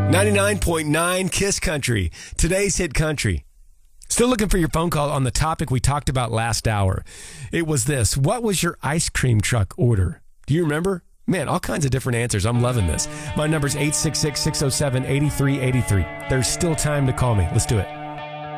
99.9 Kiss Country, today's hit country. Still looking for your phone call on the topic we talked about last hour. It was this: what was your ice cream truck order? Do you remember? Man, all kinds of different answers. I'm loving this. My number's 866-607-8383. There's still time to call me. Let's do it.